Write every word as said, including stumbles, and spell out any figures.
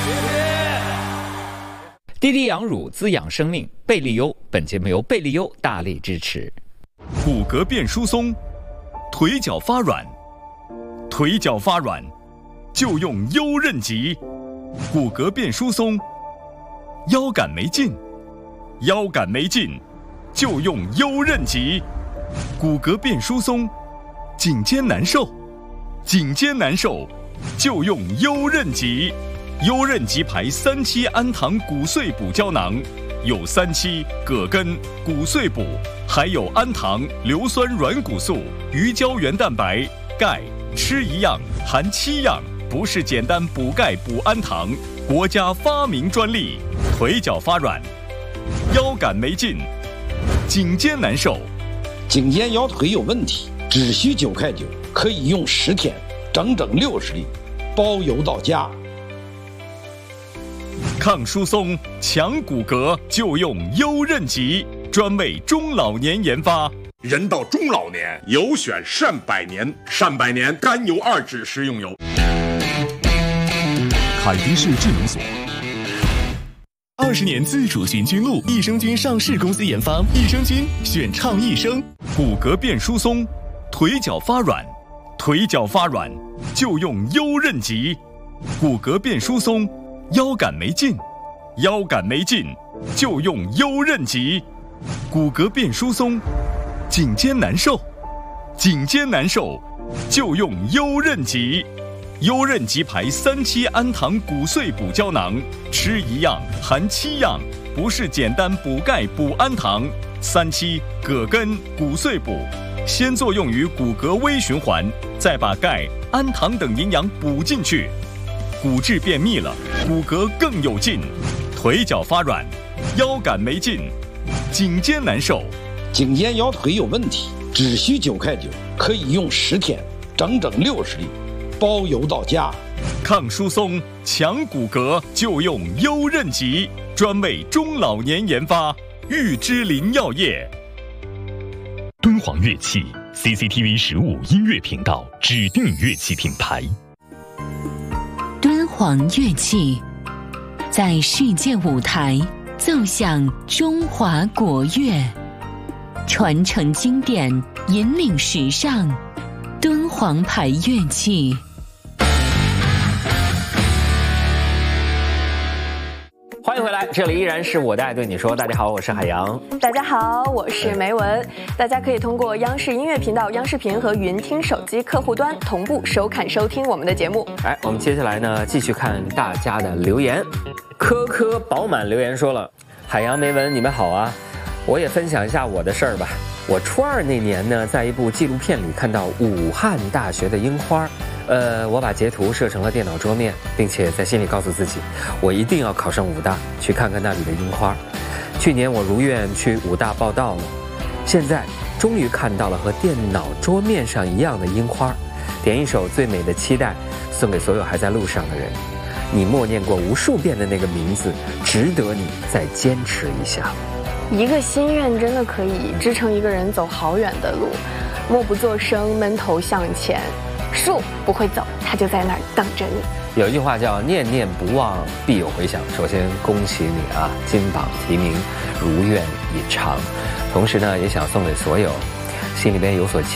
滴滴养乳滋养生命，贝利优本节目由贝利优大力支持。 骨骼变疏松，腿脚发软，腿脚发软就用优韧极。骨骼变疏松，腰杆没劲，腰杆没劲就用优韧极。骨骼变疏松，颈肩难受，颈肩难受就用优韧极。优韧极牌三七氨糖骨碎补胶囊，有三七、葛根、骨碎补，还有氨糖、硫酸软骨素、鱼胶原蛋白、钙，吃一样含七样，不是简单补钙补氨糖，国家发明专利。腿脚发软，腰杆没劲，颈肩难受， 颈肩腰腿有问题，只需九块九，可以用十天，整整六十粒，包邮到家。 抗疏松、强骨骼就用优韧极，专为中老年研发。 人到中老年，有选善百年，善百年甘油二酯食用油。 凯迪士智能锁。二十年自主寻菌路，益生菌上市公司研发，益生菌选畅益生。 骨骼变疏松，腿脚发软，腿脚发软就用优韧极。骨骼变疏松，腰杆没劲，腰杆没劲就用优韧极。骨骼变疏松，颈肩难受，颈肩难受就用优韧极。优韧极牌三七氨糖骨碎补胶囊，吃一样含七样，不是简单补钙补氨糖。三七、葛根、骨碎补，先作用于骨骼微循环，再把钙、氨糖等营养补进去，骨质变密了，骨骼更有劲。腿脚发软，腰杆没劲，颈肩难受， 颈肩腰腿有问题，只需九块九，可以用十天，整整六十粒，包邮到家。 抗疏松、强骨骼就用优韧极，专为中老年研发。玉芝林药业。 敦煌乐器 C C T V 十五音乐频道指定乐器品牌。 敦煌乐器在世界舞台奏响中华国乐，传承经典，引领时尚。敦煌牌乐器。 欢迎回来，这里依然是我的爱对你说。大家好，我是海洋。 大家好，我是梅文。大家可以通过央视音乐频道、央视频和云听手机客户端同步收看收听我们的节目。 哎，我们接下来呢，继续看大家的留言。颗颗饱满留言说了：海洋、梅文，你们好啊！我也分享一下我的事儿吧。我初二那年呢，在一部纪录片里看到武汉大学的樱花。呃，我把截图设成了电脑桌面，并且在心里告诉自己，我一定要考上武大，去看看那里的樱花。去年我如愿去武大报到了，现在终于看到了和电脑桌面上一样的樱花。点一首《最美的期待》，送给所有还在路上的人。你默念过无数遍的那个名字，值得你再坚持一下。 一个心愿真的可以支撑一个人走好远的路。默不作声，闷头向前。树不会走，它就在那儿等着你。 有一句话叫念念不忘必有回响。首先恭喜你啊，金榜题名，如愿以偿。同时呢，也想送给所有心里边有所期